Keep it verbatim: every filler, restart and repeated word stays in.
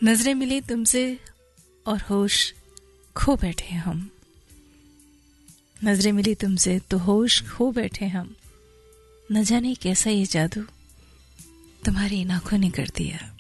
नजरें मिली तुमसे और होश खो बैठे हम। नजरें मिली तुमसे तो होश खो बैठे हम। न जाने कैसा ये जादू तुम्हारी इन आंखों ने कर दिया।